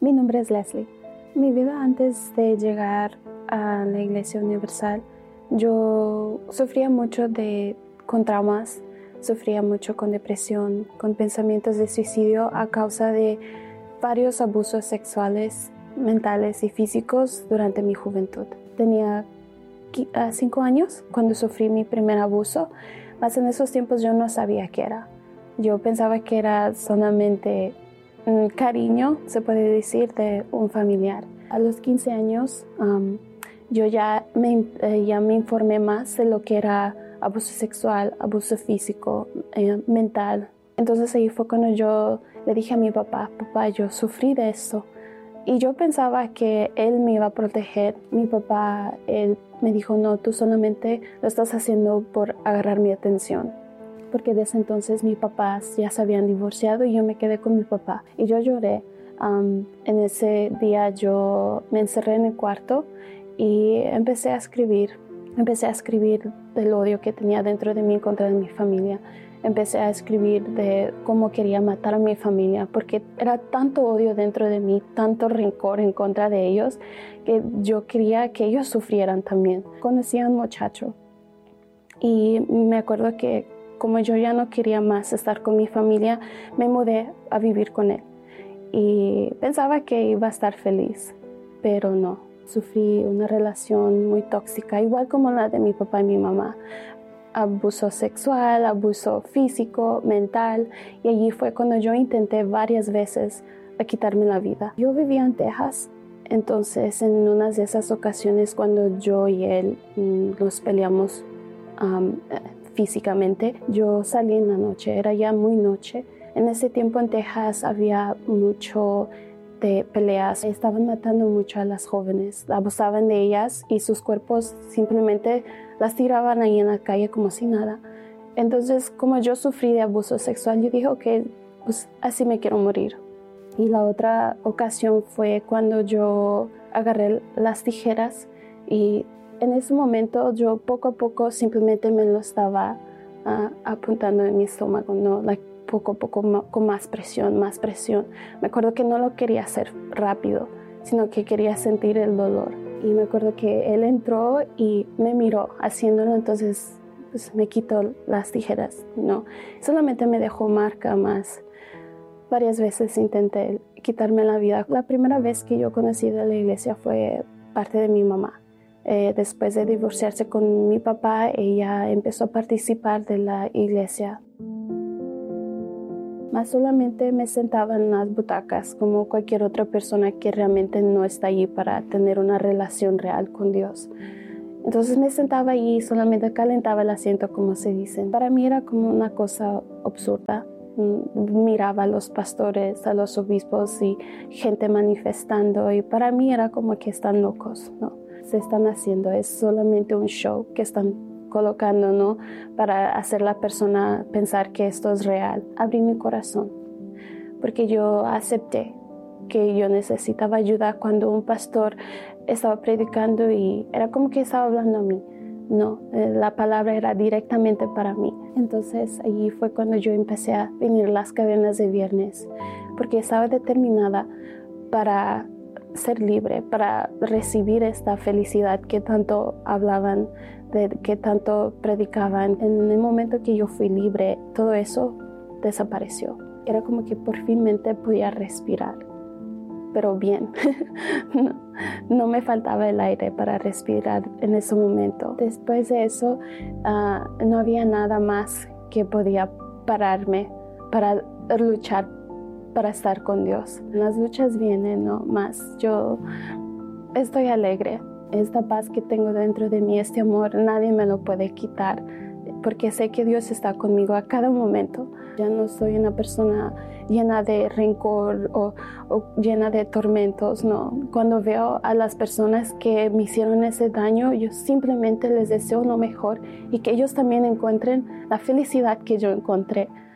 Mi nombre es Leslie. Mi vida antes de llegar a la Iglesia Universal, yo sufría mucho con traumas, sufría mucho con depresión, con pensamientos de suicidio a causa de varios abusos sexuales, mentales y físicos durante mi juventud. Tenía 5 años cuando sufrí mi primer abuso, mas en esos tiempos yo no sabía qué era. Yo pensaba que era solamente cariño, se puede decir, de un familiar. A los 15 años yo ya me informé más de lo que era abuso sexual, abuso físico, mental. Entonces ahí fue cuando yo le dije a mi papá, yo sufrí de esto. Y yo pensaba que él me iba a proteger. Mi papá, él me dijo, no, tú solamente lo estás haciendo por agarrar mi atención. Porque desde entonces mis papás ya se habían divorciado y yo me quedé con mi papá. Y yo lloré. En ese día yo me encerré en el cuarto y empecé a escribir. Empecé a escribir del odio que tenía dentro de mí contra mi familia. Empecé a escribir de cómo quería matar a mi familia, porque era tanto odio dentro de mí, tanto rencor en contra de ellos, que yo quería que ellos sufrieran también. Conocí a un muchacho y me acuerdo que como yo ya no quería más estar con mi familia, me mudé a vivir con él. Y pensaba que iba a estar feliz, pero no. Sufrí una relación muy tóxica, igual como la de mi papá y mi mamá. Abuso sexual, abuso físico, mental. Y allí fue cuando yo intenté varias veces a quitarme la vida. Yo vivía en Texas, entonces en una de esas ocasiones cuando yo y él nos peleamos físicamente, yo salí en la noche, era ya muy noche. En ese tiempo en Texas había mucho de peleas, estaban matando mucho a las jóvenes, abusaban de ellas y sus cuerpos simplemente las tiraban ahí en la calle como si nada. Entonces, como yo sufrí de abuso sexual, yo dije, ok, pues así me quiero morir. Y la otra ocasión fue cuando yo agarré las tijeras y en ese momento yo poco a poco simplemente me lo estaba apuntando en mi estómago, ¿no? Poco a poco con más presión, más presión. Me acuerdo que no lo quería hacer rápido, sino que quería sentir el dolor. Y me acuerdo que él entró y me miró haciéndolo, entonces pues, me quitó las tijeras, ¿no? Solamente me dejó marca más. Varias veces intenté quitarme la vida. La primera vez que yo conocí de la iglesia fue parte de mi mamá. Después de divorciarse con mi papá, ella empezó a participar de la iglesia. Más solamente me sentaba en las butacas como cualquier otra persona que realmente no está allí para tener una relación real con Dios. Entonces me sentaba allí y solamente calentaba el asiento, como se dice. Para mí era como una cosa absurda. Miraba a los pastores, a los obispos y gente manifestando y para mí era como que están locos, ¿no? Se están haciendo, es solamente un show que están colocando, ¿no? Para hacer la persona pensar que esto es real. Abrí mi corazón porque yo acepté que yo necesitaba ayuda cuando un pastor estaba predicando y era como que estaba hablando a mí. No, la palabra era directamente para mí. Entonces allí fue cuando yo empecé a venir las cadenas de viernes porque estaba determinada para ser libre, para recibir esta felicidad que tanto hablaban, que tanto predicaban. En el momento que yo fui libre, todo eso desapareció. Era como que por finmente podía respirar, pero bien. No me faltaba el aire para respirar en ese momento. Después de eso, no había nada más que podía pararme para luchar, para estar con Dios. Las luchas vienen, ¿no? Más yo estoy alegre. Esta paz que tengo dentro de mí, este amor, nadie me lo puede quitar, porque sé que Dios está conmigo a cada momento. Ya no soy una persona llena de rencor o llena de tormentos, no. Cuando veo a las personas que me hicieron ese daño, yo simplemente les deseo lo mejor y que ellos también encuentren la felicidad que yo encontré.